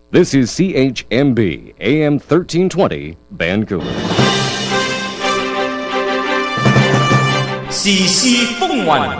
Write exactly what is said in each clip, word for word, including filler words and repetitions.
This is C H M B, A M thirteen twenty, Vancouver. 時事風雲，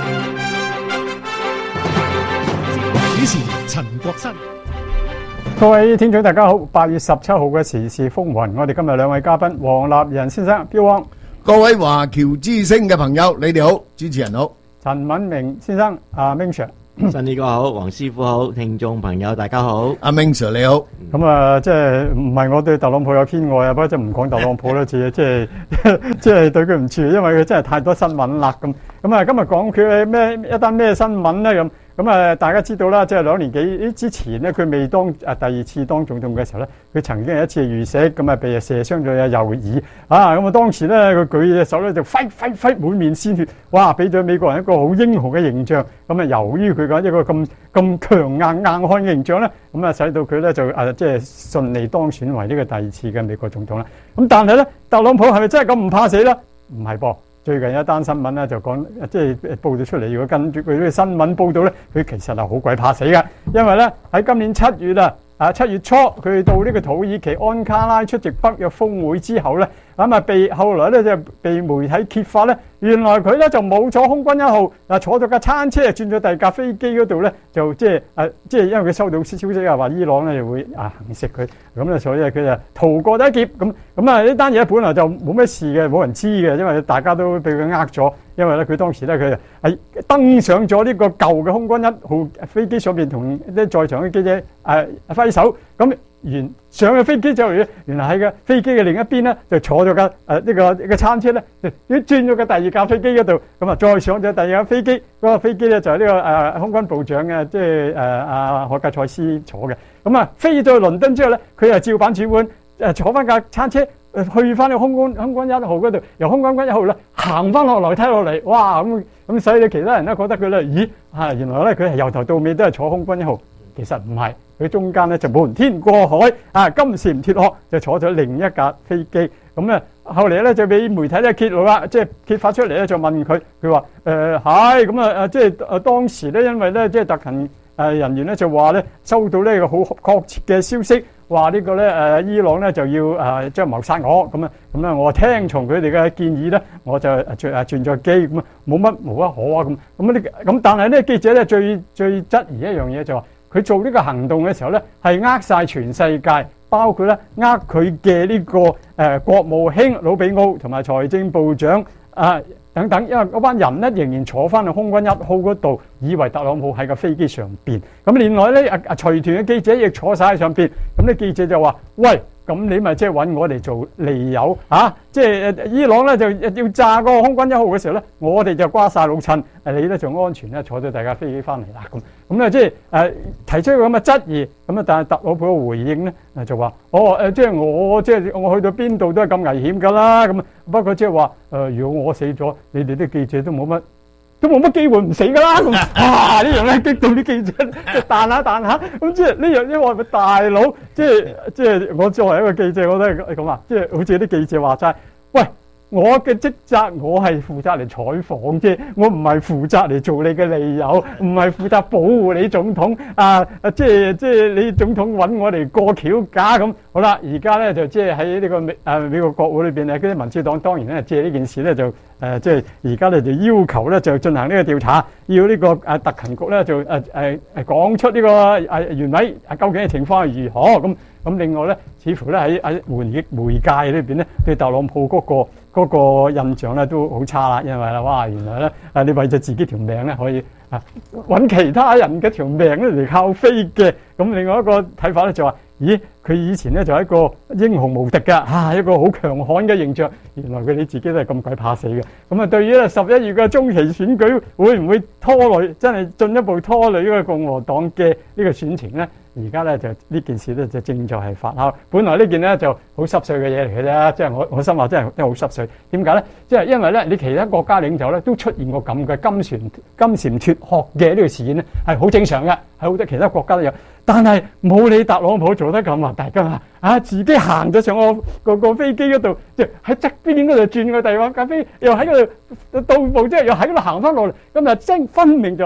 主持陳國新。 各位聽眾大家好，八月十七號嘅時事風雲，我哋今日兩位嘉賓，黃立仁先生，標王； 各位華僑之聲嘅朋友，你哋好，主持人好， 陳敏明先生，阿 Ming Sir。 新呢個好，黃師傅好，聽眾朋友大家好， 阿 Ming Sir 你好。 咁啊，即係唔係我對特朗普有偏愛啊？不過即係唔講特朗普啦，自己即係即係對佢唔住，因為佢真係太多新聞啦咁。咁啊，今日講佢咩一單咩新聞咧咁？咁啊，大家知道啦，即係兩年幾之前咧，佢未當啊第二次當總統嘅時候咧，佢曾經有一次遇刺，咁啊被射傷咗右耳啊！咁啊當時咧，佢舉隻手咧就揮揮揮滿面鮮血，哇！俾咗美國人一個好英雄嘅形象。咁啊，由於佢嘅一個咁咁強硬硬漢嘅形象咧，咁啊使到佢咧就啊即係順利當選為呢個第二次嘅美國總統啦。咁但係咧，特朗普係咪真係咁唔怕死咧？唔係噃。最近一單新聞咧就講，即係報咗出嚟。如果跟住佢呢個新聞報道咧，佢其實係好鬼怕死嘅，因為咧喺今年七月啊，啊七月初佢到呢個土耳其安卡拉出席北約峰會之後咧，咁啊被後來咧就被媒體揭發咧，原來佢咧就冇坐空軍一號，嗱坐咗架餐車轉咗第二架飛機嗰度咧，就即係誒即係因為佢收到消息啊，話伊朗咧就會啊行刺佢，咁咧所以佢就逃過咗一劫。咁咁啊呢單嘢本來就冇咩事嘅，冇人知嘅，因為大家都俾佢呃咗。因為咧佢當時咧佢係登上咗呢個舊嘅空軍一號飛機上邊，同啲在場嘅記者誒揮手，咁原上嘅飛機之後，原來喺個飛機嘅另一邊咧就坐咗架誒呢個呢個餐車咧，就轉咗個第二架飛機嗰度，咁啊再上咗第二架飛機，嗰個飛機咧就係呢個誒空軍部長嘅即係誒阿海格賽斯坐嘅，咁啊飛到去倫敦之後咧，佢又照板煮碗誒坐翻架餐車。去翻個空軍空軍一號嗰度，由空軍一號咧行翻落樓梯落嚟，哇咁咁，所以其他人咧覺得佢咧，咦啊原來咧佢係由頭到尾都係坐空軍一號，其實唔係，佢中間咧就瞞天過海啊，金蟬脫殼就坐咗另一架飛機，咁咧後嚟咧就俾媒體咧揭露啦，即係揭發出嚟咧就問佢，佢話誒係咁啊誒，即係誒當時咧因為咧即係特勤誒人員咧就話咧收到呢個好確切嘅消息。話呢個咧誒伊朗咧就要誒即係謀殺我咁啊咁啊，我聽從佢哋嘅建議咧，我就轉誒轉咗機咁啊，冇乜無可可啊咁咁呢咁，但係呢記者咧最最質疑一樣嘢就話佢做呢個行動嘅時候咧係呃晒全世界，包括咧呃佢嘅呢個誒國務卿魯比奧同埋財政部長啊等等，因為嗰班人咧仍然坐翻去空軍一號嗰度，以為特朗普喺個飛機上邊。咁另外咧，啊啊隨團嘅記者亦坐晒喺上邊。咁啲記者就話：喂，咁你咪即係揾我哋做利誘啊！即係伊朗咧就要炸嗰個空軍一號嘅時候咧，我哋就瓜晒老襯，誒你咧就安全咧坐咗大架飛機翻嚟啦咁。咁咧即係誒提出一個咁嘅質疑，咁啊但係特朗普嘅回應咧就話：哦誒即係我即係我去到邊度都係咁危險㗎啦咁。不過即係話誒，如果我死咗，你哋啲記者都冇乜。都冇乜機會唔死噶啦！哇！呢樣咧激到啲記者即係彈下彈下，咁即係呢樣因為大佬，即係即係我作為一個記者，我都係咁啊！即係好似啲記者話齋，喂，我嘅職責我係負責嚟採訪啫，我唔係負責嚟做你嘅利誘，唔係負責保護你總統啊！即係即係你總統揾我嚟過橋架咁。好啦，而家咧就即係喺呢個美誒美國國會裏邊咧，嗰啲民主黨當然咧借呢件事咧就。誒即係而家咧就要求咧就進行呢個調查，要呢個誒特勤局咧就誒誒誒講出呢個誒原委，究竟嘅情況係如何咁咁。另外咧，似乎咧喺喺媒媒介裏邊咧對特朗普嗰個嗰個印象咧都好差啦，因為啦哇原來咧誒你為咗自己條命咧可以啊揾其他人嘅條命咧嚟靠飛嘅。咁另外一個睇法咧就話。咦，佢以前咧就係一個英雄無敵嘅，啊一個好強悍嘅形象。原來佢哋自己都係咁鬼怕死嘅。咁啊，對於咧十一月嘅中期選舉會唔會拖累，真係進一步拖累呢個共和黨嘅呢個選情咧？而家咧就呢件事咧就正在係發酵。本來呢件咧就好濕碎嘅嘢嚟嘅啫，即係我我心話真係真係好濕碎。點解咧？即係因為咧你其他國家領袖咧都出現過咁嘅金蟬金蟬脫殼嘅呢個事件咧，係好正常嘅，喺好多其他國家都有。但係冇你特朗普做得咁啊！大家啊，啊自己行咗上個個個飛機嗰度，即係喺側邊嗰度轉個第二架飛，又喺嗰度到步之後又喺嗰度行翻落嚟，咁啊真分明就話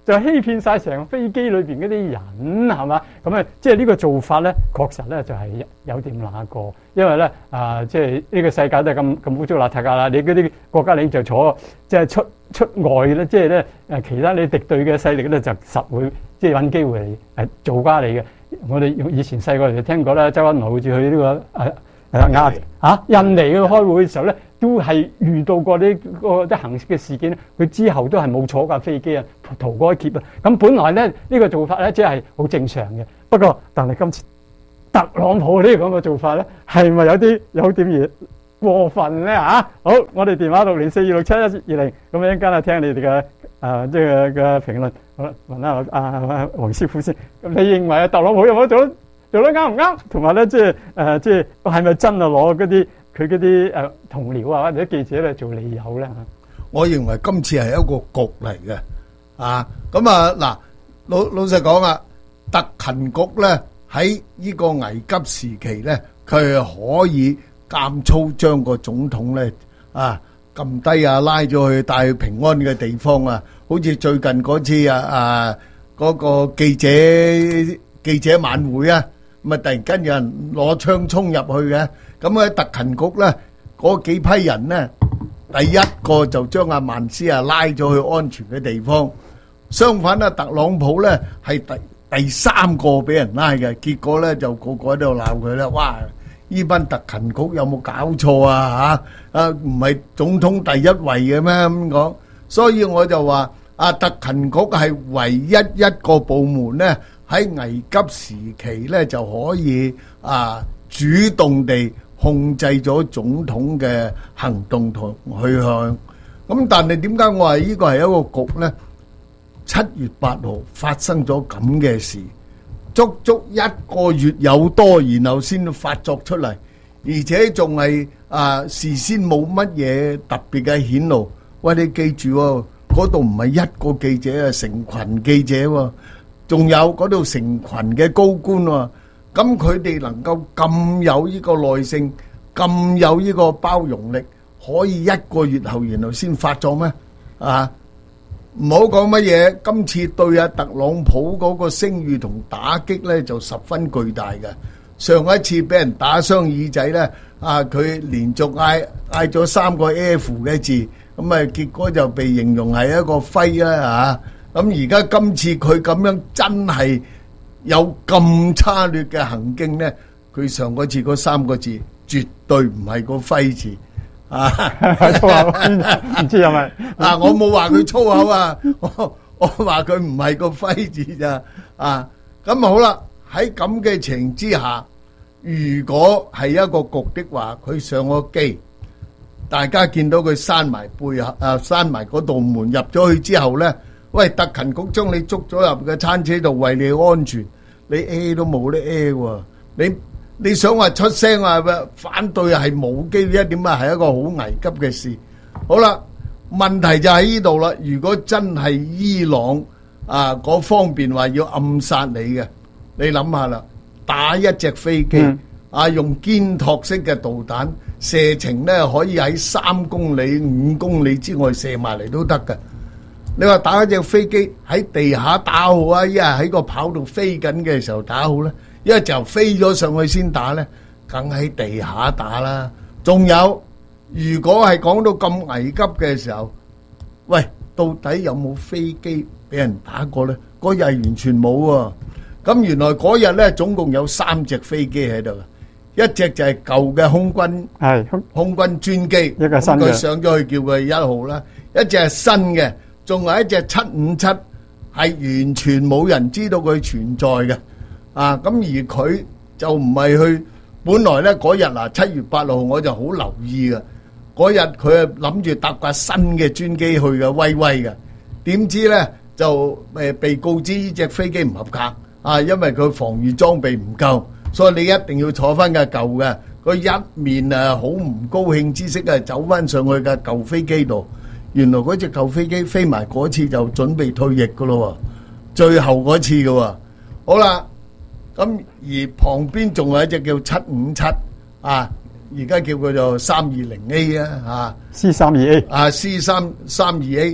就欺騙晒成飛機裏邊嗰啲人係嘛？咁啊，即係呢個做法咧，確實咧就係有點那個，因為咧啊，即係呢個世界都係咁咁污糟邋遢㗎啦。你嗰啲國家領袖坐即係出出外咧，即係咧誒其他你敵對嘅勢力咧就實會即係揾機會嚟誒做瓜你嘅。我哋以前細個就聽過啦，周恩來好似去呢、這個誒誒亞嚇印尼去開會嘅時候咧，都係遇到過呢個啲行刺嘅事件，佢之後都係冇坐架飛機啊，逃過一劫啊。咁本來咧呢、這個做法咧，即係好正常嘅。不過，但係今次特朗普呢個咁嘅做法咧，係咪有啲有點嘢過分咧嚇？好，我哋電話六零四二六七一二零，咁一陣間啊聽你哋嘅誒即係嘅評論。好啦，問下阿黃師傅先。咁你認為啊，特朗普有冇做做得啱唔啱？同埋咧，即係誒，即係係咪真係攞嗰啲佢嗰啲誒同僚啊或者記者嚟做理由咧嚇？ 我認為今次係一個局嚟嘅，啊，咁啊嗱，老老實講啊，特勤局咧喺呢個危急時期咧，佢係可以監操將個總統咧啊撳低啊，拉咗去帶去平安嘅地方啊，好似最近嗰次啊啊嗰個記者記者晚會啊，咁啊突然間有人攞槍衝入去嘅，咁喺特勤局咧嗰幾批人咧。第一個就將阿曼斯啊拉咗去安全嘅地方，相反啊，特朗普咧係第第三個俾人拉嘅，結果咧就個個喺度鬧佢啦。哇！呢班特勤局有冇搞錯啊？嚇啊，唔係總統第一位嘅咩咁講？所以我就話啊，特勤局係唯一一個部門咧喺危急時期咧就可以啊主動地控制咗總統嘅行動同去向，咁但係點解我話呢個係一個局呢？七月八號發生咗咁嘅事，足足一個月有多，然後先發作出嚟，而且仲係啊事先冇乜嘢特別嘅顯露。喂，你記住喎，嗰度唔係一個記者啊，成群記者喎，仲有嗰度成群嘅高官喎。咁佢哋能夠咁有呢個耐性，咁有呢個包容力，可以一個月後然後先發作咩？啊，唔好講乜嘢，今次對阿特朗普嗰個聲譽同打擊咧就十分巨大嘅。上一次俾人打傷耳仔咧，啊佢連續嗌嗌咗三個 F 嘅字，咁啊結果就被形容係一個揮啦嚇。咁而家今次佢咁樣真係有咁差劣嘅行徑咧，佢上嗰次嗰三個字絕對唔係個揮字啊！ 粗口唔知係咪啊？我冇話佢粗口啊，我我話佢唔係個揮字咋啊？咁好啦，喺咁嘅情形之下，如果係一個局的話，佢上個機，大家見到佢閂埋背後啊，閂埋嗰道門入咗去之後咧，喂，特勤局將你捉咗入嘅餐車度為你安全。你 A 都冇得 A 喎，你你想話出聲啊？反對係冇機會，一點啊係一個好危急嘅事。好啦，問題就喺呢度啦。如果真係伊朗啊嗰方面話要暗殺你嘅，你諗下啦，打一隻飛機、嗯、啊，用肩托式嘅導彈，射程咧可以喺三公里、五公里之外射埋嚟都得嘅。你話打一隻飛機喺地下打好啊，一係喺個跑道飛緊嘅時候打好咧，一係就飛咗上去先打咧，梗喺地下打啦。仲有，如果係講到咁危急嘅時候，喂，到底有冇飛機俾人打過咧？嗰日完全冇喎。咁原來嗰日咧總共有三隻飛機喺度，一隻就係舊嘅空軍，係空軍專機，一個新嘅，佢上咗去叫佢一號啦，一隻係新嘅。仲有一隻七五七係完全冇人知道佢存在嘅，啊咁而佢就唔係去，本來咧嗰日嗱七月八號我就好留意嘅，嗰日佢係諗住搭架新嘅專機去嘅，威威嘅，點知咧就誒被告知呢隻飛機唔合格，啊因為佢防禦裝備唔夠，所以你一定要坐翻架舊嘅，佢一面啊好唔高興之色啊走翻上去架舊飛機度。原來嗰隻舊飛機飛埋嗰次就準備退役噶咯，最後嗰次噶。好啦，咁而旁邊仲有一隻叫七五七啊，而家叫佢做三二零 A 啊，吓 C 三二 A 啊 C 三三二 A。咁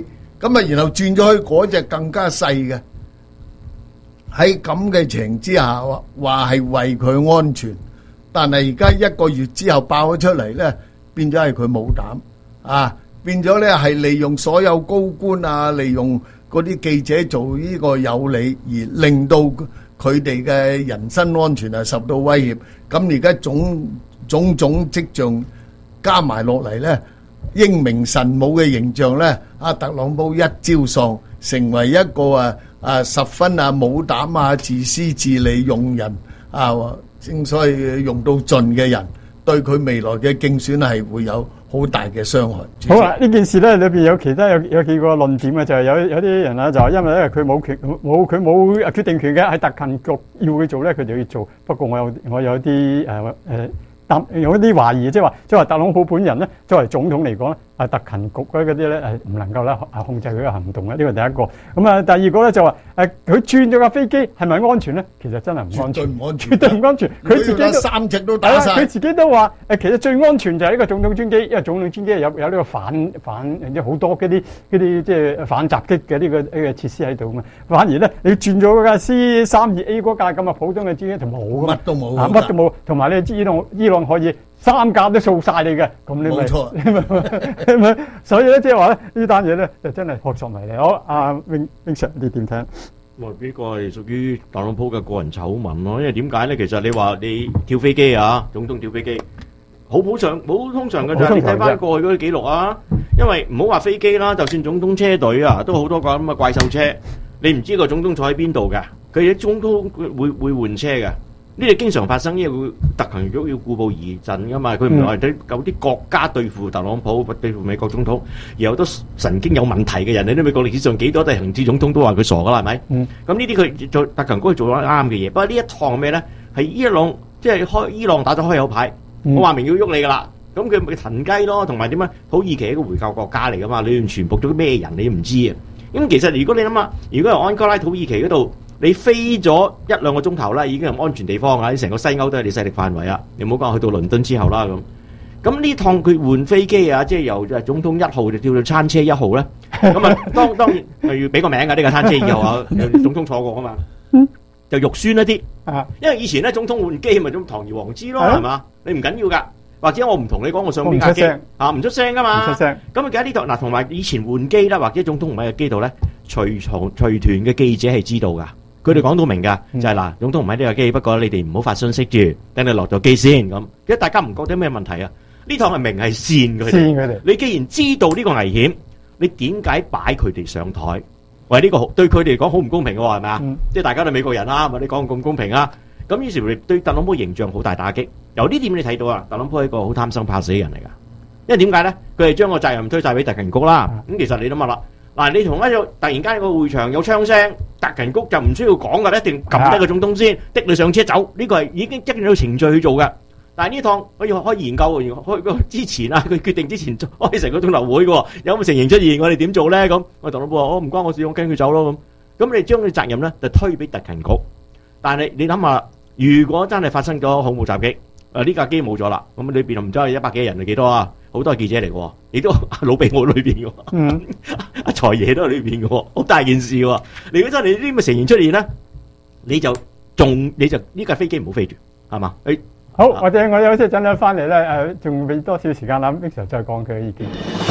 咁啊，然後轉咗去嗰隻更加細嘅。喺咁嘅情之下，話話係為佢安全，但係而家一個月之後爆咗出嚟咧，變咗係佢冇膽啊！變咗咧係利用所有高官啊，利用嗰啲記者做呢個有理，而令到佢哋嘅人身安全係受到威脅。咁而家種種種跡象加埋落嚟咧，英明神武嘅形象咧，阿特朗普一朝喪，成為一個啊啊十分啊冇膽啊自私自利用人啊，正所謂用到盡嘅人，對佢未來嘅競選係會有好大嘅傷害。 好啦，呢件事咧裏邊有其他有有幾個論點嘅，就係有有啲人咧就話因為咧佢冇權冇佢冇決定權嘅，喺特勤局要佢做咧，佢就要做。不過我有我有啲誒誒擔有啲懷疑，即係話即係話特朗普本人咧作為總統嚟講咧，啊特勤局嗰啲咧係唔能夠咧啊控制佢嘅行動嘅，呢個第一個。咁啊第二個咧就話誒佢轉咗架飛機係咪安全咧？其實真係唔安全， 絕對唔安全， 絕對唔安全。佢自己都三隻都打晒， 佢自己都話誒其實最安全就係呢個總統專機，因為總統專機有有呢個反反即係好多嗰啲嗰啲即係反襲擊嘅呢個呢個設施喺度嘛。反而咧你轉咗嗰架 C 三二 A 嗰架咁啊普通嘅專機就冇㗎嘛， 乜都冇， 乜都冇。同埋你知伊朗伊朗可以三架都掃晒你嘅，咁你咪冇錯， 你咪咪所以咧即係話咧呢單嘢咧就真係撲朔迷離。好，阿永永 Sir你點睇？ 喂，呢個係屬於特朗普嘅個人醜聞咯，因為點解咧？其實你話你跳飛機啊，總統跳飛機，好普常、好通常嘅咋。你睇翻過去嗰啲記錄啊，因為唔好話飛機啦，就算總統車隊啊，都好多個咁嘅怪獸車，你唔知個總統坐喺邊度㗎，佢啲總統會會換車㗎。呢啲經常發生，因為佢特勤局要固步而陣噶嘛，佢唔係對有啲國家對付特朗普，對付美國總統，而有好多神經有問題嘅人，你都美國歷史上幾多都係行政總統都話佢傻噶啦，係咪？嗯。咁呢啲佢做特勤局做咗啱嘅嘢，不過呢一趟係咩咧？係伊朗即係開伊朗打咗開口牌，嗯、我話明要喐你噶啦，咁佢咪騰雞咯，同埋點啊？土耳其係一個回教國家嚟噶嘛，你完全部咗咩人你都唔知啊！咁其實如果你諗下，如果由安哥拉土耳其嗰度，你飛咗一兩個鐘頭啦，已經係安全地方啊！成個西歐都係你勢力範圍啊！你唔好講去到倫敦之後啦咁。咁呢趟佢換飛機啊，即係由總統一號就跳到餐車一號咧。咁啊，當當然係要俾個名㗎，呢個餐車以後啊，有總統坐過啊嘛，就肉酸一啲。因為以前咧總統換機咪咁堂而皇之咯，係嘛？你唔緊要㗎，或者我唔同你講我上邊架機啊，唔出聲㗎嘛。唔出聲。咁啊，而家呢度嗱，同埋以前換機啦，或者總統唔喺個機度咧，隨從隨團嘅記者係知道㗎。佢哋講到明㗎，就係嗱，總統唔喺呢個機，不過你哋唔好發信息住，等你落咗機先咁。因為大家唔覺得咩問題啊？呢趟係明係線佢哋。你既然知道呢個危險，你點解擺佢哋上台？喂，呢個對佢哋嚟講好唔公平嘅喎，係咪啊？即係大家都美國人啦，咪你講咁公平啊？咁於是乎對特朗普形象好大打擊。由呢點你睇到啊，特朗普係一個好貪生怕死嘅人嚟㗎。因為點解咧？佢係將個責任推晒俾特勤局啦。咁其實你諗下啦。嗱，你同一個突然間個會場有槍聲，特勤局就唔需要講㗎，一定撳低個總統先，的你上車走。呢個係已經跟住個程序去做嘅。但係呢趟可以開研究，開個之前啊，佢決定之前開成個鐘頭會嘅，有冇情形出現，我哋點做咧？咁我特朗普話：我唔關我事，我跟佢走咯咁。咁你將佢責任咧就推俾特勤局。但係你諗下，如果真係發生咗恐怖襲擊，誒呢架機冇咗啦，咁裏邊唔知係一百幾人係幾多啊？好多係記者嚟嘅，亦都老比奧裏邊嘅，阿財爺都喺裏邊嘅，好大件事喎。你如果真係呢啲咁嘅成員出現咧，你就仲你就呢架飛機唔好飛住，係嘛？誒， 好，或者我有啲陣間翻嚟咧，誒，仲俾多少時間啦，Victor再講佢嘅意見。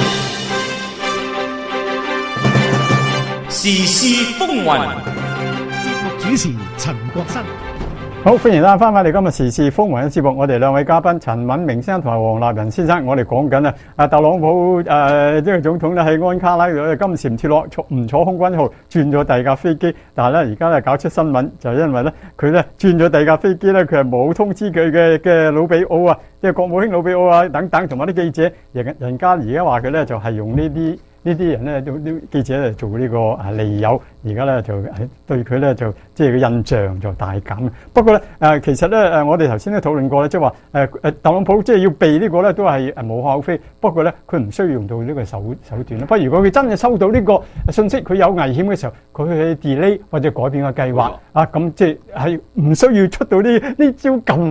時事風雲，節目主持陳國新。 好，歡迎大家翻返嚟今日時事風雲嘅節目。我哋兩位嘉賓陳敏明先生同埋黃立仁先生，我哋講緊啊，啊特朗普誒呢個總統咧喺安卡拉度今時唔脫落，坐唔坐空軍號，轉咗第二架飛機。但係咧而家咧搞出新聞，就係因為咧佢咧轉咗第二架飛機咧，佢係冇通知佢嘅嘅魯比奧啊，即係國務卿魯比奧啊等等，同埋啲記者，人人家而家話佢咧就係用呢啲。呢啲人咧，啲記者嚟做呢個啊利誘，而家咧就對佢咧就即係個印象就大減。不過咧誒，其實咧誒，我哋頭先都討論過咧，即係話誒誒特朗普即係要避呢個咧，都係誒無可厚非。不過咧，佢唔需要用到呢個手手段咯。不過如果佢真係收到呢個信息，佢有危險嘅時候，佢去 delay 或者改變個計劃啊，咁即係係唔需要出到呢呢招咁咁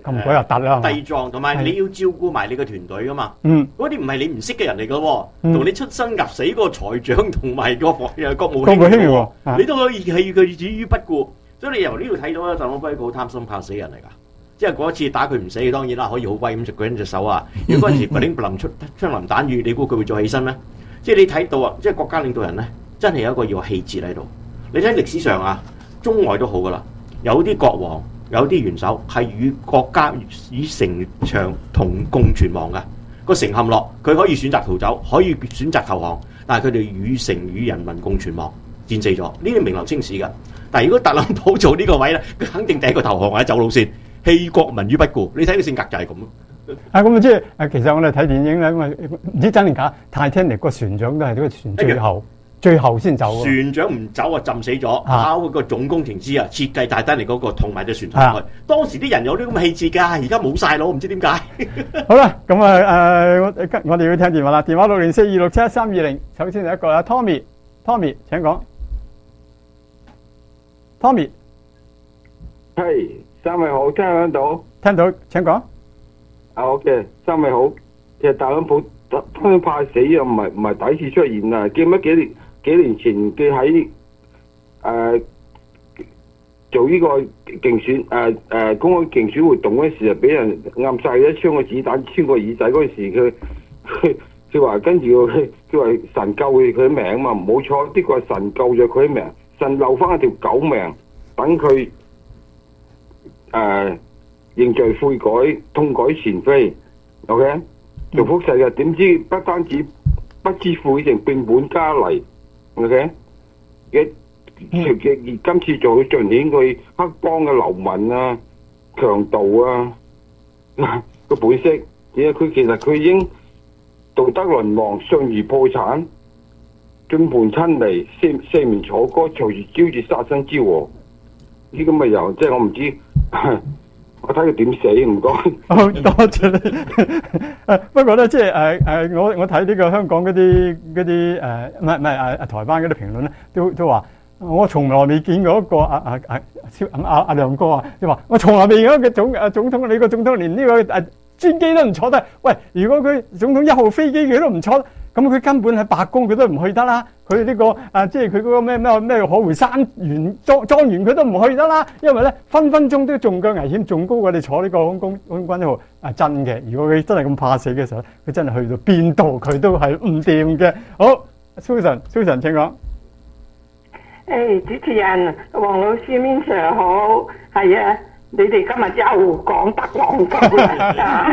咁鬼又突啦， 低裝，同埋你要照顧埋你個團隊噶嘛。 嗯， 嗰啲唔係你唔識嘅人嚟噶喎， 嗯同你出生入死嗰個財長同埋個國誒國務國務卿卿喎啊你都可以棄佢於於不顧。所以你由呢度睇到咧，特朗普係一個好貪心怕死人嚟㗎。即係嗰一次打佢唔死，當然啦，可以好威咁食佢隻手啊！如果嗰陣時布林布林出槍林彈雨，你估佢會再起身咩？即係你睇到啊，即係國家領導人咧，真係有一個要有氣節喺度。你睇歷史上啊，中外都好噶啦，有啲國王、有啲元首係與國家與城牆同共存亡嘅。個城陷落，佢可以選擇逃走，可以選擇投降，但係佢哋與城與人民共存亡，戰死咗。呢啲名留青史㗎。但係如果特朗普做呢個位咧，佢肯定第一個投降或者走路線，棄國民於不顧。你睇佢性格就係咁咯。 啊，咁啊，即係誒，其實我哋睇電影咧，因為唔知真定假，泰坦尼克個船長都係呢個船最後最後先走喎。 船長唔走啊，浸死咗， 啊包括個總工程師啊，設計泰坦尼克嗰個同埋隻船上去。 啊當時啲人有啲咁嘅氣質㗎，而家冇晒咯，唔知點解。 好啦，咁啊誒，我我哋要聽電話啦，電話六零四二六七一三二零，首先第一個啊，Tommy，Tommy 請講。Tommy， 係，三位好，聽唔聽到？ 聽到請講。 啊好嘅，三位好。其實特朗普特特怕死啊，唔係唔係第一次出現啊。記唔記得幾年幾年前佢喺誒做呢個競選誒誒公開競選活動嗰時啊，俾人暗晒一槍個子彈穿過耳仔嗰時，佢佢佢話跟住佢佢話神救佢佢命嘛，冇錯，的確係神救咗佢命，神留翻一條狗命，等佢誒。呃認罪悔改，痛改前非 ，OK， 做福世嘅，點知不單止不知悔成變本加厲 ，OK， 嘅嘅而今次做盡顯佢黑幫嘅流民啊、強盜啊個本色，而且佢其實佢已經道德淪亡、信譽破產、眾叛親離、四四面楚歌，隨時招致殺身之禍。呢咁嘅人，即係我唔知。我睇佢點死唔該。 好多謝你。誒不過咧，即係誒誒，我我睇呢個香港嗰啲嗰啲誒，唔係唔係誒誒台灣嗰啲評論咧，都都話我從來未見過一個啊啊啊超阿阿亮哥啊，即係話我從來未見過一個總誒總統，你個總統連呢個誒專機都唔坐得。喂，如果佢總統一號飛機佢都唔坐，咁佢根本喺白宮佢都唔去得啦。佢呢個啊，即係佢嗰個咩咩咩可回山園莊莊園佢都唔去得啦，因為咧分分鐘都仲夠危險，仲高過你坐呢個空軍空軍一號啊！真嘅，如果佢真係咁怕死嘅時候，佢真係去到邊度佢都係唔掂嘅。好，Susan，Susan 請講。 誒，主持人黃老師 Min Sir 好，係啊，你哋今日又講特朗普啦，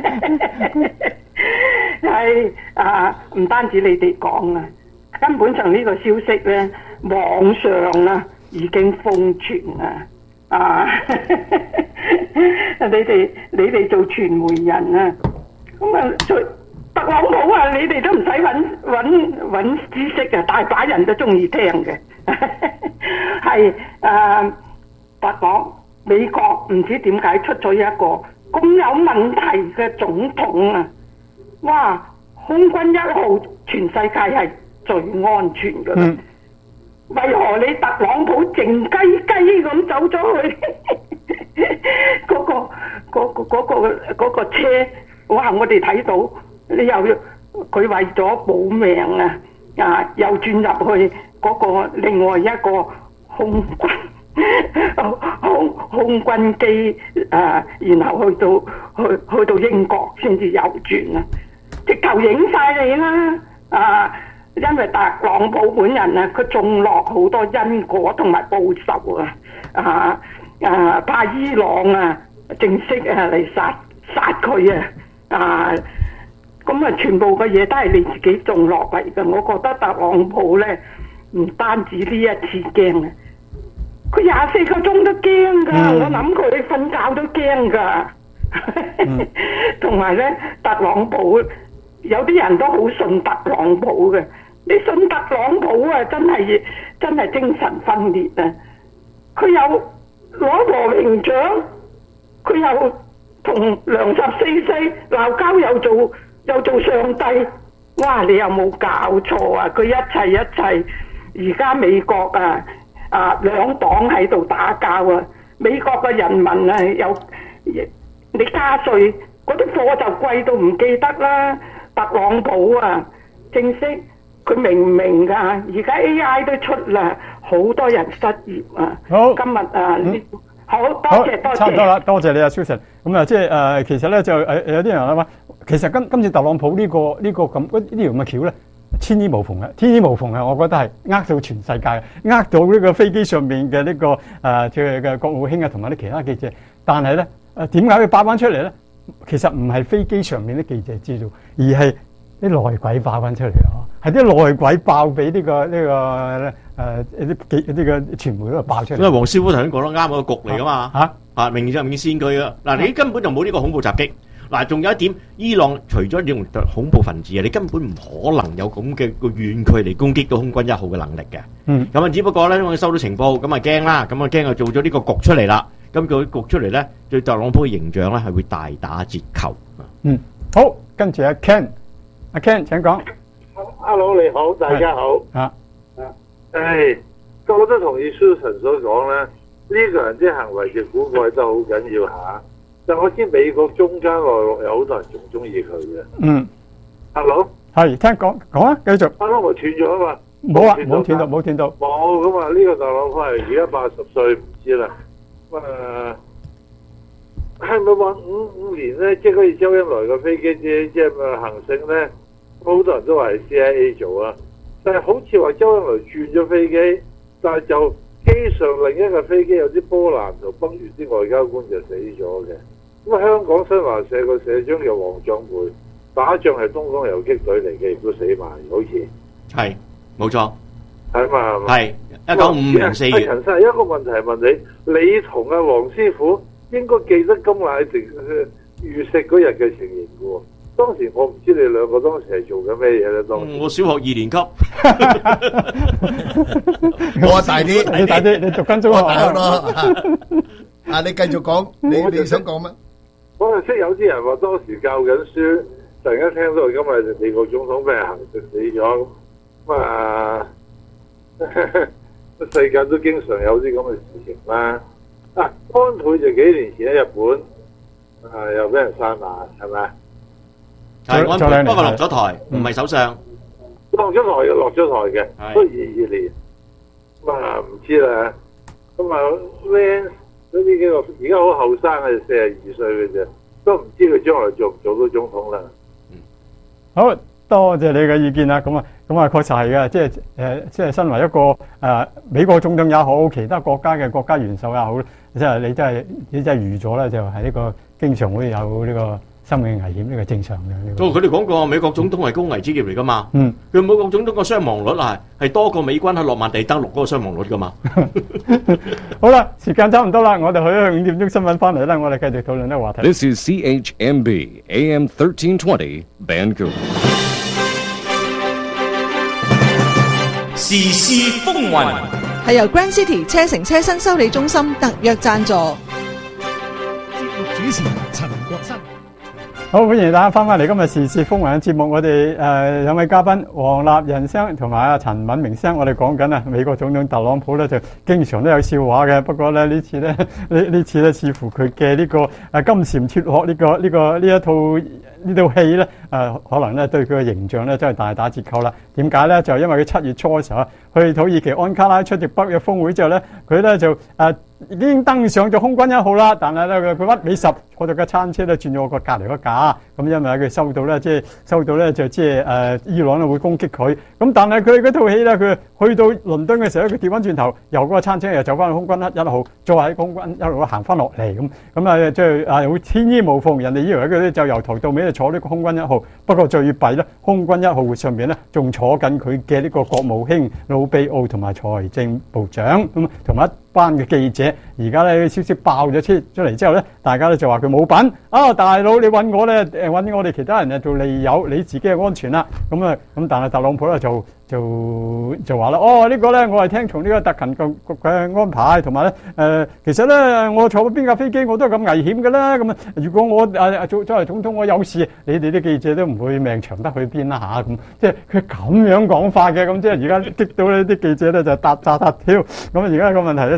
係啊，唔單止你哋講啊。根本上呢個消息咧，網上啊已經瘋傳啊！啊，你哋你哋做傳媒人啊，咁啊，特朗普啊，你哋都唔使揾揾揾知識啊，大把人都中意聽嘅。係誒，白講美國唔知點解出咗一個咁有問題嘅總統啊！哇，空軍一號全世界係最安全噶啦，嗯、為何你特朗普靜雞雞咁走咗去嗰、嗰個嗰、嗰個嗰、嗰個嗰個車？哇！我哋睇到你又佢為咗保命啊啊，又轉入去嗰個另外一個空軍空空軍機啊，然後去到去去到英國先至右轉啊，直頭影晒你啦啊！因為特朗普本人啊，佢種落好多因果同埋報仇啊！啊啊，怕伊朗啊正式啊嚟殺殺佢啊！啊，咁啊，全部嘅嘢都係你自己種落嚟嘅。我覺得特朗普咧，唔單止呢一次驚啊，佢廿四個鐘都驚噶。嗯、我諗佢瞓覺都驚噶。同埋咧，特朗普有啲人都好信特朗普嘅。你信特朗普啊，真係真係精神分裂啊！佢有攞和平獎，佢又同梁十四世鬧交，又做又做上帝。哇！你有冇搞錯啊？佢一切一切，而家美國啊啊兩黨喺度打交啊！美國嘅人民啊，有你加稅，嗰啲貨就貴到唔記得啦。特朗普啊，正式佢明唔明㗎？而家 A I 都出啦，好多人失業啊。 好， 今日啊， 嗯好多好謝多謝。 差唔多啦，多謝你啊，Susan。咁啊，即係誒，其實咧就誒有啲人諗話，其實今今次特朗普呢、個呢、個咁呢條咁嘅橋咧，天衣無縫嘅，天衣無縫嘅，我覺得係呃到全世界，呃到呢個飛機上面嘅呢、個誒嘅嘅國務卿啊，同埋啲其他記者。但係咧誒點解佢爆翻出嚟咧？其實唔係飛機上面啲記者知道，而係啲內鬼爆翻出嚟咯，係啲內鬼爆俾呢、個呢、個誒啲記呢個傳媒嗰度爆出嚟。 因為黃師傅頭先講得啱，個局嚟噶嘛嚇啊，明就明先佢啊。嗱，你根本就冇呢個恐怖襲擊。嗱，仲有一點，伊朗除咗用恐怖分子啊，你根本唔可能有咁嘅個遠距離攻擊到空軍一號嘅能力嘅。 嗯， 咁啊，只不過咧，因為收到情報，咁啊驚啦，咁啊驚啊做咗呢個局出嚟啦。咁佢局出嚟咧，對特朗普嘅形象咧係會大打折扣。 嗯，好，跟住阿 Ken，阿 Ken 請講。 Hello， 你好，大家好。 啊， 誒，我都同意 Susan 所講啦，呢、個人啲行為嘅古怪都好緊要下。但我知美國中間內陸有好多人仲中意佢嘅。 嗯 Hello， 係聽講講啊，繼續。 啱啱我斷咗啊嘛。 冇啊，冇斷到，冇斷到。 冇咁啊！呢個特朗普係而家八十歲，唔知啦。咁啊，係咪話五五年咧？即係好似周恩來嘅飛機即即係咪行勝咧？好多人都話係 C I A 做啊，但係好似話周恩來轉咗飛機，但係就機上另一個飛機有啲波瀾就崩完，啲外交官就死咗嘅。咁啊，香港新華社個社長叫黃壯培，打仗係東方游擊隊嚟嘅，亦都死埋，好似係冇錯， 係嘛係嘛？ 係一九五五年四月。 陳生，一個問題問你，你同阿黃師傅應該記得甘迺迪遇刺嗰日嘅情形嘅喎。當時我唔知你兩個當時係做緊咩嘢咧？當時、 嗯、我小學二年級， 我大啲， 你大啲，你讀緊中學我大好多。啊，你繼續講，你你想講乜？ 我就識有啲人話當時教緊書，突然間聽到今日美國總統俾人行刺死咗，咁啊，世界都經常有啲咁嘅事情啦。啊，安倍就幾年前喺日本，啊又俾人殺埋，係咪？ 係安倍，不過落咗台，唔係首相。 落咗台嘅，落咗台嘅，都二二年。咁啊唔知啦。咁啊 Vance 嗰啲幾個而家好後生嘅，四十二歲嘅啫，都唔知佢將來做唔做到總統啦。 好多謝你嘅意見啦。咁啊，咁啊確實係嘅，即係誒，即係身為一個誒、呃、美國總統也好，其他國家嘅國家元首也好，即係你真係你真係預咗咧，就係呢個經常會有呢個生命危險，呢個正常嘅。 哦，佢哋講過美國總統係高危職業嚟噶嘛？ 嗯， 佢美國總統個傷亡率啊係多過美軍喺諾曼第登陸嗰個傷亡率噶嘛？ 好啦，時間差唔多啦，我哋去咗五點鐘新聞翻嚟啦，我哋繼續討論呢個話題。 This is C H M B A M thirteen twenty Vancouver. 時事風雲， 係由 Grand City 車城車身修理中心特約贊助。 節目主持陳國新。 好，歡迎大家翻返嚟今日時事風雲嘅節目。我哋誒兩位嘉賓黃立仁生同埋阿陳敏明生，我哋講緊啊美國總統特朗普咧就經常都有笑話嘅。不過咧呢次咧呢呢次咧似乎佢嘅呢個誒金蟬脫殼呢個呢個呢一套呢套戲咧誒可能咧對佢嘅形象咧真係大打折扣啦。點解咧？就因為佢七月初嘅時候去土耳其安卡拉出席北約峰會之後咧，佢咧就誒。呃已經登上咗空軍一號啦，但係咧佢屈尾十坐咗架餐車咧轉咗個隔離嗰架，咁因為佢收到咧即係收到咧就即係誒伊朗咧會攻擊佢，咁但係佢嗰套戲咧佢去到倫敦嘅時候佢調翻轉頭由嗰個餐車又走翻去空軍一號，再喺空軍一路行翻落嚟咁，咁啊即係啊好天衣無縫，人哋以為佢咧就由頭到尾就坐呢個空軍一號，不過最弊咧空軍一號上面咧仲坐緊佢嘅呢個國務卿魯比奧同埋財政部長咁，同埋一班嘅記者。而家咧消息爆咗出出嚟之後咧，大家咧就話佢冇品啊！大佬你揾我咧誒揾我哋其他人誒做利誘，你自己嘅安全啦。咁啊咁，但係特朗普咧就就就話啦，哦、這個、呢個咧我係聽從呢個特勤局局嘅安排，同埋咧誒其實咧我坐邊架飛機我都係咁危險嘅啦。咁啊如果我誒做作為總統我有事，你哋啲記者都唔會命長得去邊啦嚇咁。即係佢咁樣講法嘅，咁即係而家激到呢啲記者咧就嗒嗒嗒跳。咁而家個問題咧就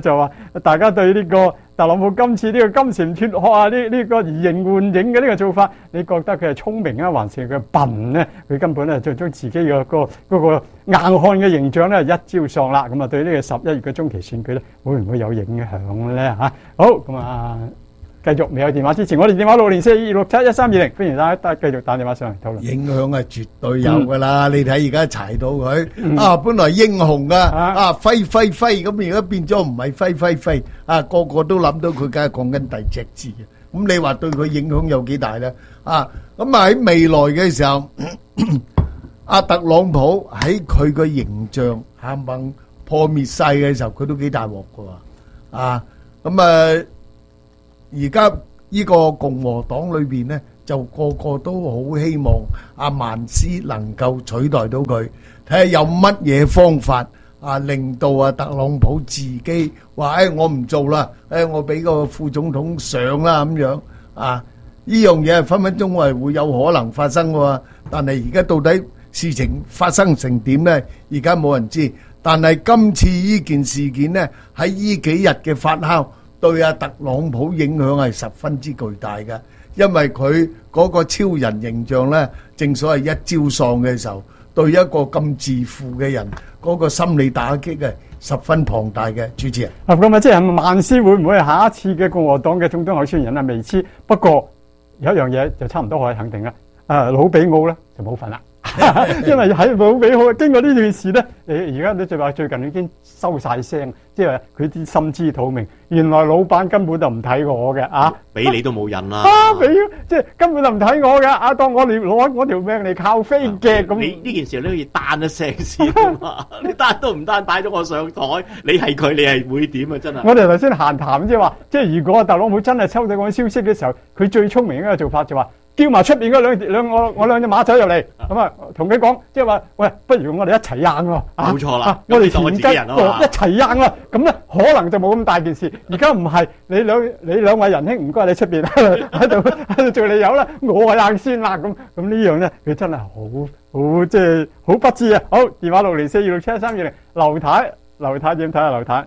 就話大家對呢個特朗普今次呢個金蟬脫殼啊，呢呢個移形換影嘅呢個做法，你覺得佢係聰明啊，還是佢笨咧？佢根本咧就將自己嘅個嗰個硬漢嘅形象咧一朝喪啦。咁啊，對呢個十一月嘅中期選舉咧，會唔會有影響咧？嚇，好咁啊！繼續未有電話之前，我哋電話六零四二六七一三二零，歡迎大家繼續打電話上嚟討論。 影響係絕對有噶啦，你睇而家柴到佢啊，本來英雄啊，啊揮揮揮咁，而家變咗唔係揮揮揮，啊個個都諗到佢，梗係講緊第隻字。咁你話對佢影響有幾大咧？啊，咁啊喺未來嘅時候，阿特朗普喺佢個形象冚唪破滅晒嘅時候，佢都幾大鑊噶喎。啊，咁啊。而家呢個共和黨裏邊呢，就個個都好希望阿曼斯能夠取代到佢，睇下有乜嘢方法啊，令到阿特朗普自己話：誒我唔做啦，誒我俾個副總統上啦咁樣啊！呢樣嘢係分分鐘係會有可能發生嘅，但係而家到底事情發生成點呢？而家冇人知。但係今次呢件事件呢，喺呢幾日嘅發酵，對阿特朗普影響係十分之巨大嘅，因為佢嗰個超人形象呢，正所謂一朝喪嘅時候，對一個咁自負嘅人，嗰個心理打擊係十分龐大嘅。主持人， 啊咁啊，即係曼斯會唔會係下一次嘅共和黨嘅總統候選人啊？未知，不過有一樣嘢就差唔多可以肯定啦，啊魯比奧咧就冇份啦。因為喺冇俾好經過呢段事咧，誒而家你就話最近已經收晒聲，即係佢啲心知肚明，原來老闆根本就唔睇我嘅啊！ 俾你都冇癮啦！ 啊，俾即係根本就唔睇我嘅啊！當我哋攞我條命嚟靠飛嘅咁。 你呢件事你可以單一聲先啊嘛！你單都唔單擺咗我上台，你係佢，你係會點啊？真係！ 我哋頭先閒談即係話，即係如果特朗普真係抽到嗰個消息嘅時候，佢最聰明嘅一個做法就話。叫埋出邊嗰兩兩我我兩隻馬仔入嚟，咁啊同佢講，即係話，喂，不如我哋一齊贏咯， 冇錯啦， 我哋全家一齊贏啦，咁咧可能就冇咁大件事。而家唔係你兩你兩位仁兄，唔該你出邊喺度喺度做你友啦，我係贏先啦，咁咁呢樣咧，佢真係好好即係好不智啊！好，電話六零四二六七一三二零，劉太，劉太點睇啊？劉太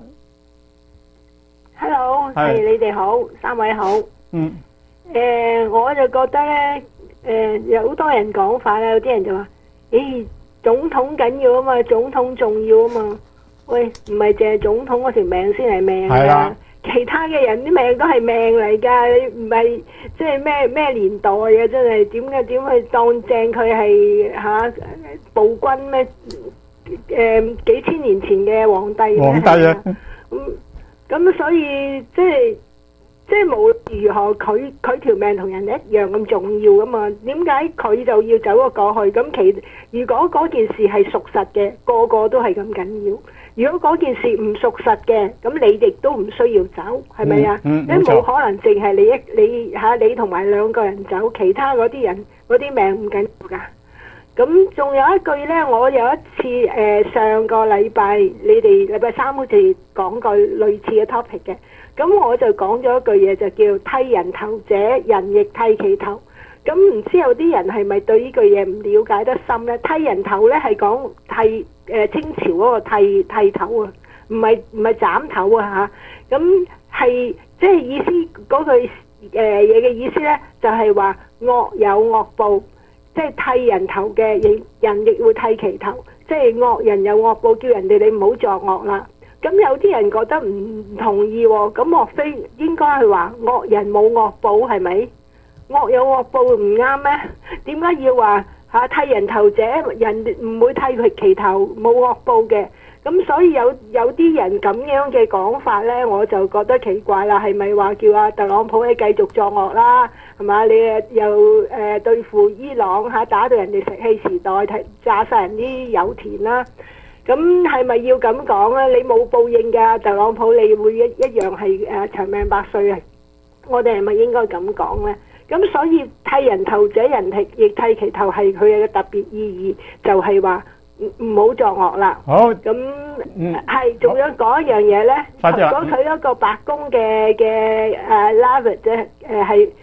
，Hello， 係你哋好，三位好， 嗯。 誒、呃，我就覺得咧，誒、呃，有好多人講法啦，有啲人就話，咦，總統緊要啊嘛，總統重要啊嘛，喂，唔係淨係總統嗰條命先係命㗎，其他嘅人啲命都係命嚟㗎，你唔係即係咩咩年代啊，真係點嘅點去當正佢係嚇暴君咩？誒、呃、幾千年前嘅皇帝， 皇帝啊， 咁咁所以即係。即係無論如何，佢佢條命同人一樣咁重要噶嘛？點解佢就要走咗過去？咁其如果嗰件事係屬實嘅，個個都係咁緊要；如果嗰件事唔屬實嘅，咁你哋都唔需要走，係咪啊？你冇可能淨係你一你嚇你同埋兩個人走，其他嗰啲人嗰啲命唔緊要㗎。咁仲有一句呢，我有一次誒、呃、上個禮拜你哋禮拜三好似講過類似嘅 topic 嘅。咁我就講咗一句嘢，就叫剃人頭者，人亦剃其頭。咁唔知有啲人係咪對呢句嘢唔了解得深呢？剃人頭呢係講剃誒清朝嗰個剃剃頭啊，唔係唔係斬頭啊嚇。咁係即係意思嗰句誒嘢嘅意思呢，就係話惡有惡報，即係剃人頭嘅亦人亦會剃其頭，即係惡人有惡報，叫人哋你唔好作惡啦。咁有啲人覺得唔同意喎，咁莫非應該係話惡人冇惡報係咪？惡有惡報唔啱咩？點解要話嚇剃人頭者，人唔會剃佢其頭冇惡報嘅？咁所以有有啲人咁樣嘅講法呢，我就覺得奇怪啦。係咪話叫阿特朗普你繼續作惡啦？係嘛？你又誒、呃、對付伊朗嚇，打到人哋石器時代，炸晒人啲油田啦？咁係咪要咁講咧？你冇報應㗎，特朗普你會一一樣係誒長命百歲啊！我哋係咪應該咁講咧？咁所以剃人頭者，人亦亦剃其頭，係佢嘅特別意義，就係話唔唔好作惡啦。 好， 咁係仲要講一樣嘢咧。如果佢一個白宮嘅嘅誒 Lavitt 啫誒係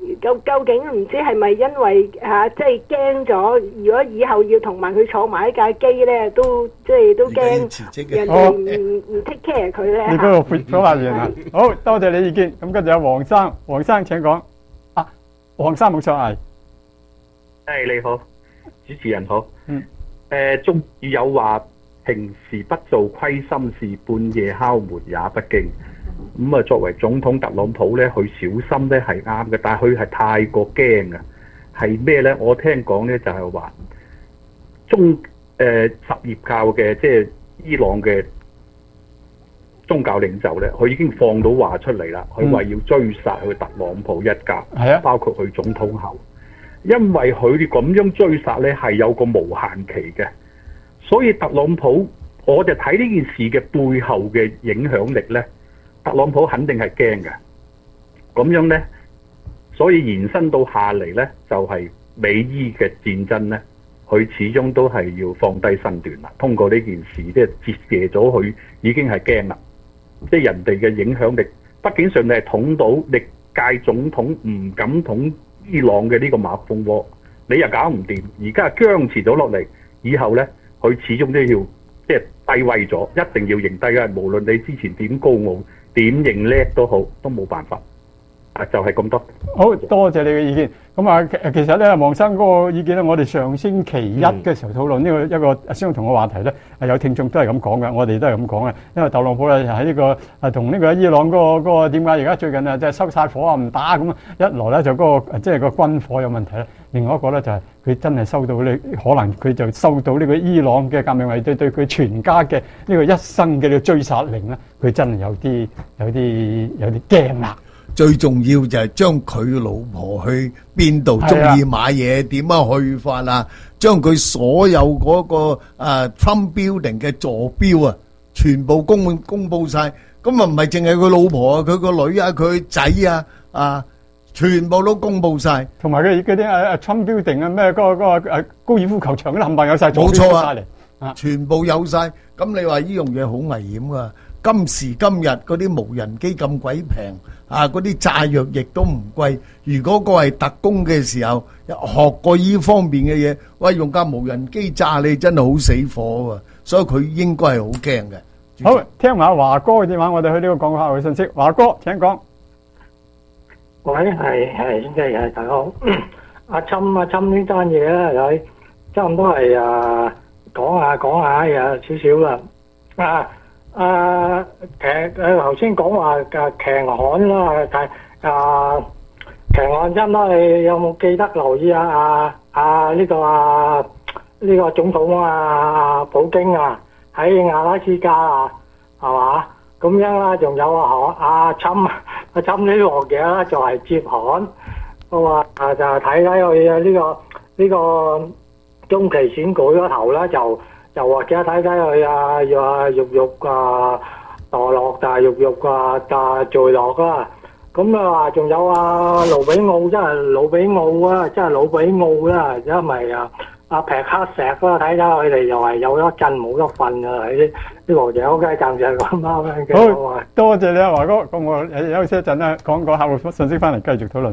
究究竟唔知係咪因為嚇即係驚咗？如果以後要同埋佢坐埋一架機咧，都即係都驚人哋唔唔 take care 佢咧。 你嗰個表表達完啦，好多謝你意見。咁跟住有黃生，黃生請講。啊，黃生冇錯係。 誒你好，主持人好。 嗯。 誒中語有話，平時不做虧心事，半夜敲門也不驚。咁啊，作為總統特朗普咧，佢小心咧係啱嘅，但係佢係太過驚啊！係咩咧？我聽講咧就係話中誒、呃、什葉教嘅即係伊朗嘅宗教領袖咧，佢已經放到話出嚟啦。佢話要追殺佢特朗普一家， 係啊， 包括佢總統後，因為佢哋咁樣追殺咧係有個無限期嘅，所以特朗普我就睇呢件事嘅背後嘅影響力咧。特朗普肯定係驚嘅，咁樣呢，所以延伸到下嚟呢，就係、是、美伊嘅戰爭呢，佢始終都係要放低身段啦。通過呢件事，即係折射咗佢已經係驚啦，即係人哋嘅影響力。畢竟上你係捅到歷屆總統唔敢捅伊朗嘅呢個馬蜂窩，你又搞唔掂，而家僵持咗落嚟，以後呢，佢始終都要即係低位咗，一定要認低嘅。無論你之前點高傲。點認叻都好，都冇辦法。啊，就係、是、咁多。 好多謝你嘅意見。咁啊，其實咧，黃生嗰個意見咧，我哋上星期一嘅時候討論呢個一個相同嘅話題咧，係有聽眾都係咁講嘅，我哋都係咁講嘅。因為特朗普咧喺呢個啊同呢個伊朗嗰、那個嗰個點解而家最近啊即係收晒火啊唔打咁啊，一來咧就嗰、那個即係個軍火有問題咧，另外一個咧就係、是、佢真係收到呢，可能佢就收到呢個伊朗嘅革命衛隊對佢全家嘅呢個一生嘅追殺令咧，佢真係有啲有啲有啲驚啦。 最重要就係將佢老婆去邊度中意買嘢，點樣去法啊？將佢所有嗰、那個啊 Trump Building 嘅座標啊，全部公公佈晒。咁啊唔係淨係佢老婆啊，佢個女啊，佢仔啊，啊，全部都公佈晒。同埋佢嗰啲啊 Trump Building 啊，咩嗰個嗰個誒高爾夫球場嗰啲冚唪唥有晒座標出晒嚟，全部有晒。咁你話呢樣嘢好危險啊！今時今日嗰啲無人機咁鬼平啊！嗰啲炸藥亦都唔貴。如果個係特工嘅時候學過呢方面嘅嘢，喂，用架無人機炸你真係好死火喎！所以佢應該係好驚嘅。好，聽下華哥嘅電話，我哋去呢個廣告客戶信息。華哥請講。 喂，係係先生，係大家好。阿侵阿侵呢單嘢咧，佢差唔多係啊講下講下有少少啦。啊！啊，騎誒頭先講話嘅強悍啦，但係啊強悍真啦，你有冇記得留意啊？啊啊呢個啊呢個總統啊普京啊喺阿拉斯加啊，係嘛？咁樣啦，仲有啊阿侵阿侵呢鑊嘢啦，就係接韓，我話啊就睇睇佢啊呢個呢個中期選舉嗰頭啦就。又或者睇睇佢啊，又啊肉肉啊墮落，但係肉肉啊但係墜落啦。咁啊，仲有啊盧比奧，真係盧比奧啊，真係盧比奧啦，因為啊阿劈黑石啦，睇睇佢哋又係有得震冇得瞓啊！喺呢個嘢 OK，暫時係咁啱嘅。好，多謝你啊，華哥。咁我休息一陣啦，講個客戶信息翻嚟，繼續討論。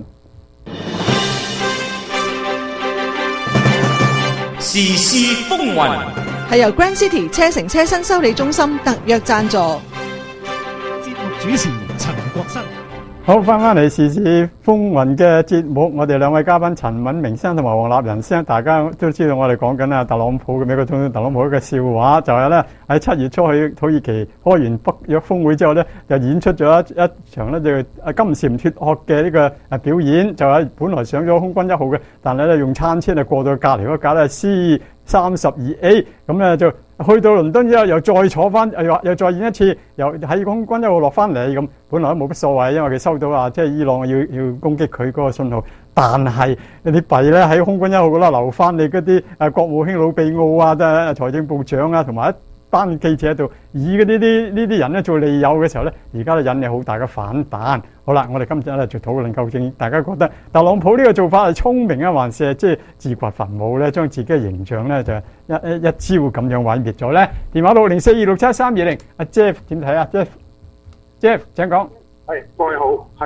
時事風雲係由 Grand City 車城車新修理中心特約贊助。 節目主持陳國新。 好，翻翻嚟時事風雲嘅節目，我哋兩位嘉賓陳敏明生同埋黃立仁生，大家都知道我哋講緊啊特朗普嘅美國總統特朗普嘅笑話，就係咧喺七月初去土耳其開完北約峰會之後咧，就演出咗一一場咧就啊金蟬脫殼嘅呢個啊表演，就係本來上咗空軍一號嘅，但係咧用餐車啊過到隔離嗰架咧 C 三十二 A， 咁咧就去到倫敦之後又再坐翻，又又再演一次，又喺空軍一號落翻嚟咁，本來都冇乜所謂，因為佢收到啊，即係伊朗要要攻擊佢嗰個信號，但係你啲弊咧喺空軍一號嗰度留翻你嗰啲誒國務卿魯比奧啊、即係財政部長啊，同埋一班記者喺度，以嘅呢啲呢啲人咧做利誘嘅時候咧，而家咧引起好大嘅反彈。好啦，我哋今日咧就討論究竟大家覺得特朗普呢個做法係聰明啊，還是係即係自掘墳墓咧，將自己嘅形象咧就一一一招咁樣毀滅咗咧？電話六零四二六七三二零，阿 Jeff 點睇啊 ？Jeff，Jeff 請講。 係，各位好，係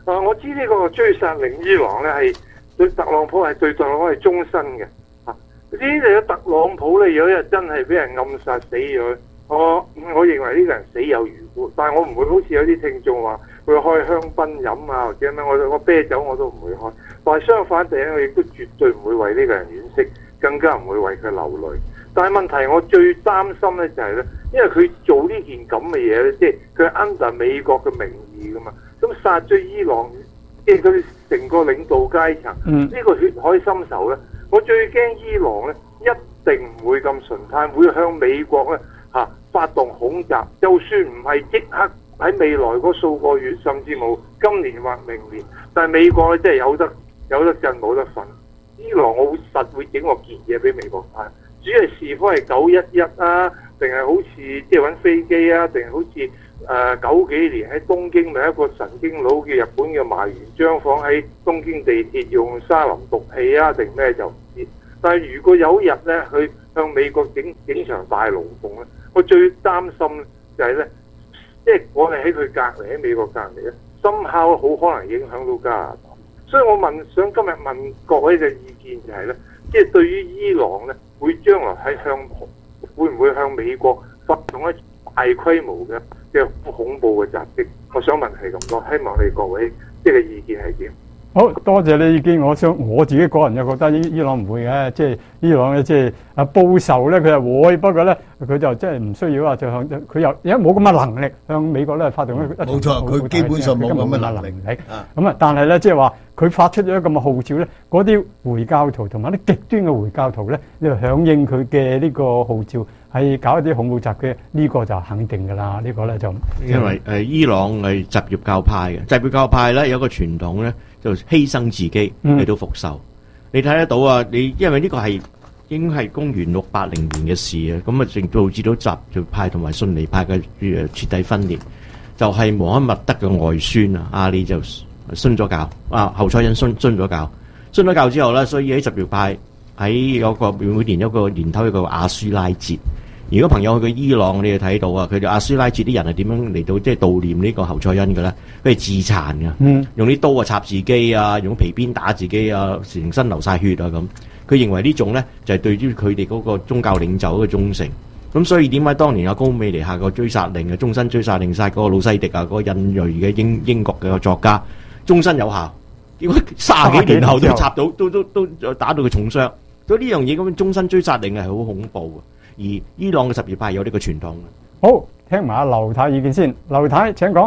啊，我知呢個追殺令伊朗咧係對特朗普係對特朗普係終身嘅。啊，呢啲特朗普咧，有一日真係俾人暗殺死咗，我我認為呢個人死有餘辜。但係我唔會好似有啲聽眾話會開香檳飲啊，或者咩，我我啤酒我都唔會開。但係相反地咧，我亦都絕對唔會為呢個人惋惜，更加唔會為佢流淚。但係問題我最擔心咧就係咧，因為佢做呢件咁嘅嘢咧，即係佢係 under 美國嘅名義噶嘛，咁殺咗伊朗，即係佢成個領導階層，呢、嗯、個血海深仇咧，我最驚伊朗咧一定唔會咁純態，會向美國咧嚇、啊、發動恐襲，就算唔係即刻喺未來嗰數個月，甚至冇今年或明年，但係美國咧真係有得有得震冇得瞓，伊朗我會實會整個件嘢俾美國睇。主要係是否係九一一啊，定係好似即係揾飛機啊，定係好似誒、呃、九幾年喺東京咪一個神經佬叫日本嘅麻原彰晃喺東京地鐵用沙林毒氣啊，定咩就唔知。但係如果有一日咧，佢向美國整整場大龍鳳咧，我最擔心就係咧，即係我哋喺佢隔離喺美國隔離咧，深烤好可能影響到加拿大。所以我問想今日問各位嘅意見就係咧，即係對於伊朗咧。會將來喺向會唔會向美國發動一大規模嘅嘅恐怖嘅襲擊？我想問係咁多，希望你各位即係意見係點？ 好多謝你意見，我想我自己個人就覺得伊伊朗唔會嘅，即係伊朗咧，即係啊報仇咧，佢係會，不過咧佢就即係唔需要話就向佢又因為冇咁嘅能力向美國咧發動一個冇錯，佢基本上冇咁嘅能力。 咁啊，但係咧即係話佢發出咗一個咁嘅號召咧，嗰啲回教徒同埋啲極端嘅回教徒咧，你就響應佢嘅呢個號召，係搞一啲恐怖襲擊，呢個就肯定㗎啦。呢個咧就因為誒伊朗係什葉教派嘅，什葉教派咧有一個傳統咧。就犧牲自己嚟到復仇，嗯、你睇得到啊！你因為呢個係應該係公元六八零年嘅事啊，咁啊，正導致到什葉派同埋遜尼派嘅誒徹底分裂。就係、是、穆罕默德嘅外孫啊，阿里就殉咗教，啊侯賽因殉殉咗教，殉咗教之後咧，所以喺什葉派喺有個每年有個年頭有個亞舒拉節。如果朋友去過伊朗，你就睇到啊，佢哋亞舒拉節啲人係點樣嚟到即係悼念呢個侯賽因嘅咧？佢係自殘嘅，嗯、用啲刀啊插自己啊，用皮鞭打自己啊，成身流晒血啊咁。佢認為呢種咧就係、是、對於佢哋嗰個宗教領袖嘅忠誠。咁所以點解當年阿高美尼下個追殺令啊，終身追殺令殺嗰個魯西迪啊，嗰、那個印裔嘅英英國嘅作家，終身有效。結果卅幾年後都插到，都都都打到佢重傷。所以呢樣嘢咁樣終身追殺令係好恐怖嘅。而伊朗嘅什葉派有呢個傳統嘅。 好，聽埋阿劉太意見先。劉太請講。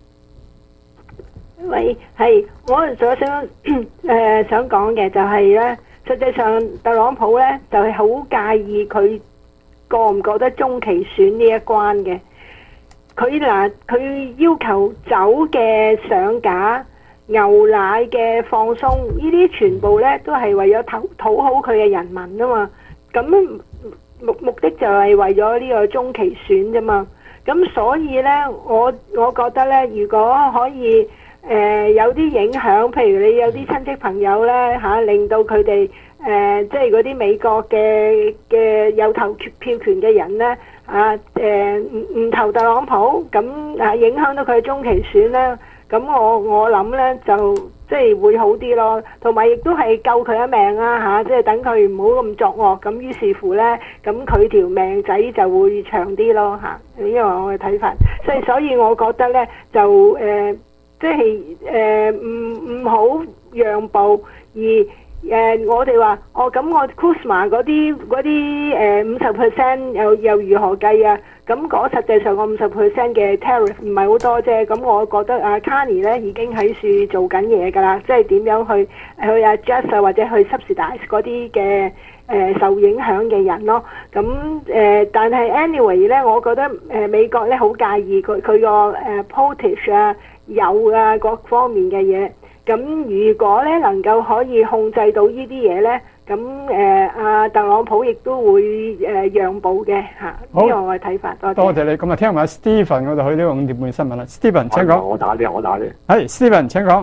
喂，係，我所想誒、呃、想講嘅就係咧，實際上特朗普咧就係、是、好介意佢過唔過得中期選呢一關嘅。佢嗱，佢要求酒嘅上架、牛奶嘅放鬆，呢啲全部咧都係為咗討討好佢嘅人民啊嘛。咁目目的就係為咗呢個中期選啫嘛，咁所以呢，我我覺得呢，如果可以誒、呃、有啲影響，譬如你有啲親戚朋友呢，嚇、啊，令到佢哋誒即係嗰啲美國嘅嘅有投票權嘅人呢，啊誒唔唔投特朗普，咁啊影響到佢嘅中期選呢，咁我我諗呢就。即係會好啲咯，同埋亦都係救佢一命啊嚇！即係等佢唔好咁作惡，咁於是乎呢，咁佢條命仔就會長啲咯嚇。呢個我嘅睇法，所以所以我覺得呢，就誒，即係誒唔唔好讓步，而誒、呃、我哋話哦咁我 Kuzma 嗰啲嗰啲誒五十 percent 又又如何計啊？咁嗰實際上個五十 percent 嘅 tariff 唔係好多啫，咁我覺得啊 Carney 咧已經喺處做緊嘢㗎啦，即係點樣去去 adjust 啊或者去 subsidize 嗰啲嘅誒受影響嘅人咯。咁誒、呃，但係 anyway 咧，我覺得誒、呃、美國咧好介意佢佢個誒 potash 啊油啊各方面嘅嘢。咁如果咧能夠可以控制到呢啲嘢咧，咁誒阿特朗普亦都會誒、呃、讓步嘅嚇，呢個我嘅睇法。多謝， 多謝你。咁啊，聽埋 Stephen 嗰度去呢個五點半新聞啦。Stephen 請講。 我打啲，我打啲。 係 Stephen 請講。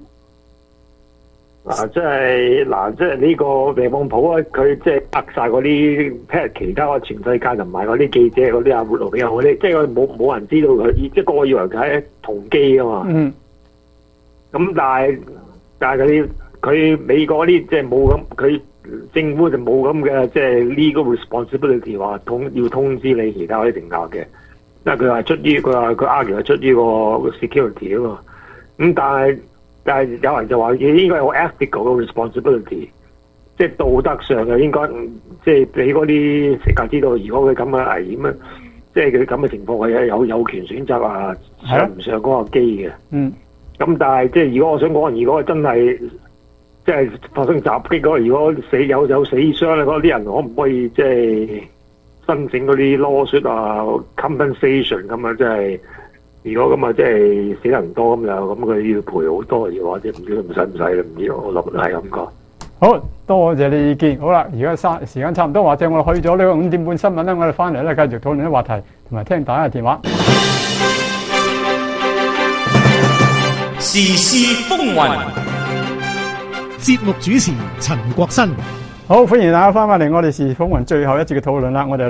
嗱，即係嗱，即係呢個特朗普啊，佢即係呃晒嗰啲，譬如其他全世界同埋嗰啲記者嗰啲啊，活路比較嗰啲，即係冇冇人知道佢，即係個個以為佢係同機噶嘛。嗯。咁誒，但係 anyway 咧，我覺得誒美國咧好介意佢佢個誒 potash 啊油啊各方面嘅嘢。咁如果咧能夠可以控制到呢啲嘢咧，咁誒阿特朗普亦都會誒讓步嘅嚇，呢個我嘅睇法。多謝。 嗯。 咁但係但係佢佢美國啲即係冇咁，佢政府就冇咁嘅即係 legal responsibility 話通要通知你其他嗰啲乘客嘅，因為佢話出於佢話佢 argue 係出於個 security 啊嘛。咁但係但係有人就話應該有 ethical 嘅 responsibility， 即係道德上就應該即係俾嗰啲乘客知道，如果佢咁嘅危險啊，即係佢咁嘅情況，佢有有權選擇啊上唔上嗰個機嘅。 嗯。 咁但係即係如果我想講，如果真係即係發生襲擊嗰個，如果死有有死傷咧，嗰啲人可唔可以即係申請嗰啲 lawsuit 啊 compensation 咁啊？即係如果咁啊，即係死人多咁就咁佢要賠好多，要或者唔知唔使唔使啦，唔知我諗係咁講。 好多謝你意見。好啦，而家三時間差唔多，或者我哋去咗呢個五點半新聞咧，我哋翻嚟咧繼續討論啲話題，同埋聽大家嘅電話。 時事風雲，節目主持陳國新。 好，歡迎大家翻返嚟我哋時事風雲最後一節嘅討論啦。我哋